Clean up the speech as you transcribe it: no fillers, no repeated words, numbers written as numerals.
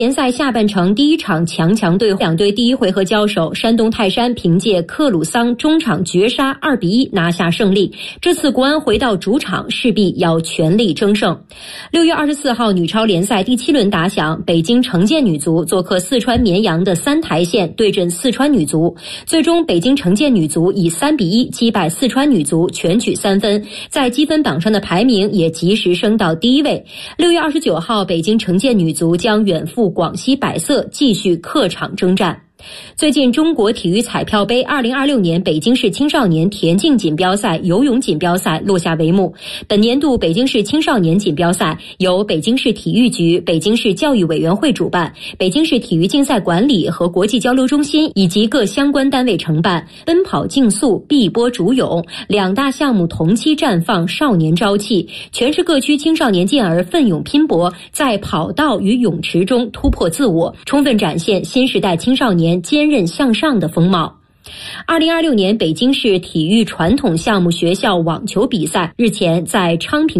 联赛下半程第一场强队两队第一回合交手，山东泰山凭借克鲁桑中场绝杀2-1拿下胜利。这次国安回到主场，势必要全力争胜。6月24号，女超联赛第7轮打响，北京城建女足做客四川绵阳的三台县对阵四川女足，最终北京城建女足以3-1击败四川女足，全取3分，在积分榜上的排名也及时升到第1位。6月29号，北京城建女足将远赴广西百色继续客场征战。最近，中国体育彩票杯2026年北京市青少年田径锦标赛、游泳锦标赛落下帷幕。本年度北京市青少年锦标赛由北京市体育局、北京市教育委员会主办，北京市体育竞赛管理和国际交流中心以及各相关单位承办，奔跑竞速、碧波逐泳2大项目同期绽放少年朝气，全市各区青少年健儿奋勇拼搏，在跑道与泳池中突破自我，充分展现新时代青少年坚韧向上的风貌。2026年北京市体育传统项目学校网球比赛日前在昌平